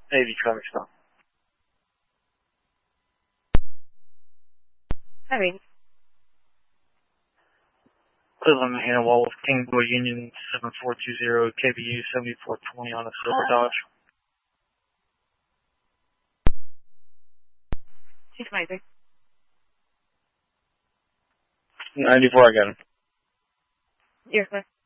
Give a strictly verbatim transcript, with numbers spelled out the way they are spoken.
eighty traffic stop. I mean, Cleveland Hannah Wall with King Boy Union seven four two zero K B U seventy-four twenty on a silver Dodge. She's amazing. ninety-four, I got him. Yes, sir.